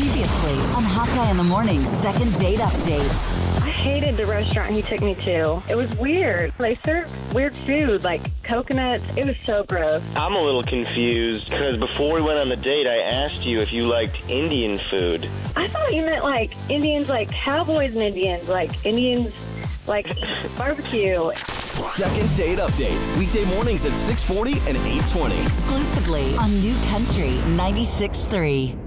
Previously on Hawkeye in the Morning's second date update. I hated the restaurant he took me to. It was weird. They served weird food, like coconuts. It was so gross. I'm a little confused because before we went on the date, I asked you if you liked Indian food. I thought you meant like Indians, like cowboys and Indians, like Indians, like barbecue. Second date update. Weekday mornings at 6:40 and 8:20. Exclusively on New Country 96.3.